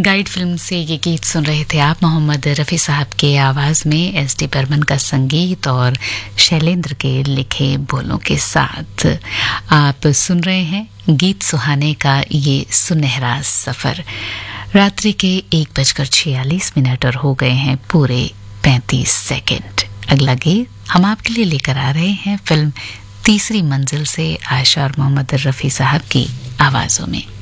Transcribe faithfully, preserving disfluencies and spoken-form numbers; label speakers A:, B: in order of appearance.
A: Guide film से ये गीत सुन रहे थे आप, मोहम्मद रफ़ी साहब के आवाज़ में एस डी बर्मन का संगीत और शैलेंद्र के लिखे बोलों के साथ। आप सुन रहे हैं गीत सुहाने का ये सुनहरा सफ़र। रात्रि के एक बजकर छियालीस मिनट और हो गए हैं पूरे पैंतीस सेकंड। अगला गीत हम आपके लिए लेकर आ रहे हैं फिल्म तीसरी मंजिल से आयशा और मोहम्मद रफ़ी साहब की आवाज़ों में।